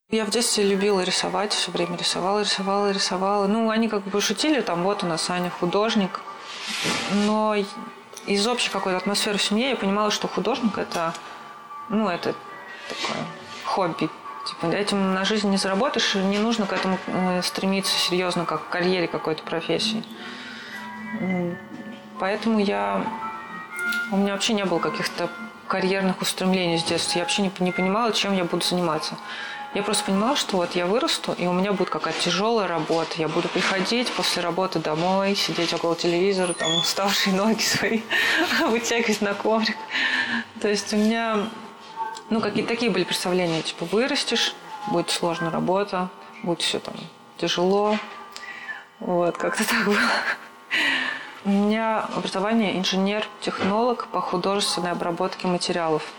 Я в детстве любила рисовать, все время рисовала. Ну, они как бы шутили, там, вот у нас Аня художник. Но из общей какой-то атмосферы в семье я понимала, что художник – это такое хобби. Типа, этим на жизнь не заработаешь, и не нужно к этому стремиться серьезно, как к карьере какой-то профессии. Поэтому у меня вообще не было каких-то карьерных устремлений с детства. Я вообще не понимала, чем я буду заниматься. Я просто понимала, что вот я вырасту, и у меня будет какая-то тяжелая работа. Я буду приходить после работы домой, сидеть около телевизора, там, уставшие ноги свои, вытягивать на коврик. То есть у меня, какие-то такие были представления. Типа, вырастешь, будет сложная работа, будет все там тяжело. Вот, как-то так было. У меня образование инженер-технолог по художественной обработке материалов.